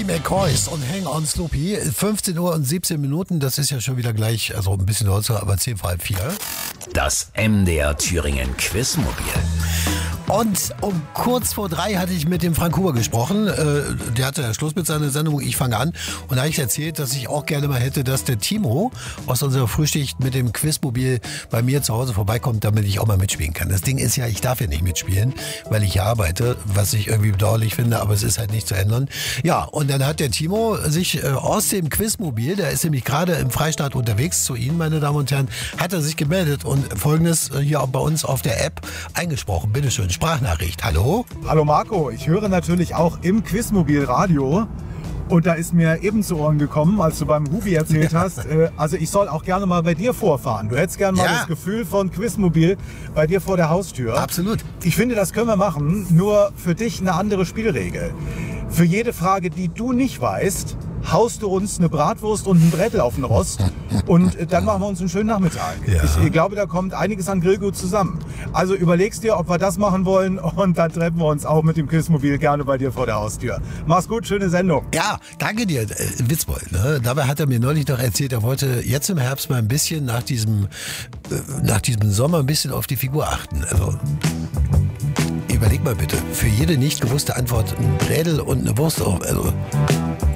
Die McCoys und Hang on Sloopy. 15 Uhr und 17 Minuten, das ist ja schon wieder gleich, also ein bisschen heute, aber 10 vor halb 4. Das MDR Thüringen Quizmobil. Und um kurz vor 3 hatte ich mit dem Frank Huber gesprochen. Der hatte ja Schluss mit seiner Sendung, ich fange an. Und da habe ich erzählt, dass ich auch gerne mal hätte, dass der Timo aus unserer Frühschicht mit dem Quizmobil bei mir zu Hause vorbeikommt, damit ich auch mal mitspielen kann. Das Ding ist ja, ich darf ja nicht mitspielen, weil ich hier arbeite, was ich irgendwie bedauerlich finde, aber es ist halt nicht zu ändern. Ja, und dann hat der Timo sich aus dem Quizmobil, der ist nämlich gerade im Freistaat unterwegs zu Ihnen, meine Damen und Herren, hat er sich gemeldet und Folgendes hier bei uns auf der App eingesprochen. Bitteschön. Sprachnachricht. Hallo? Hallo Marco, ich höre natürlich auch im Quizmobil Radio und da ist mir eben zu Ohren gekommen, als du beim Hubi erzählt hast, also ich soll auch gerne mal bei dir vorfahren. Du hättest gerne mal das Gefühl von Quizmobil bei dir vor der Haustür. Absolut. Ich finde, das können wir machen, nur für dich eine andere Spielregel. Für jede Frage, die du nicht weißt, haust du uns eine Bratwurst und ein Brettel auf den Rost und dann machen wir uns einen schönen Nachmittag. Ja. Ich glaube, da kommt einiges an Grillgut zusammen. Also überlegst dir, ob wir das machen wollen und dann treffen wir uns auch mit dem Quizmobil gerne bei dir vor der Haustür. Mach's gut, schöne Sendung. Ja, danke dir, Witzbold. Ne? Dabei hat er mir neulich noch erzählt, er wollte jetzt im Herbst mal ein bisschen nach diesem Sommer ein bisschen auf die Figur achten. Also überleg mal bitte, für jede nicht gewusste Antwort ein Brädel und eine Wurst auch. Also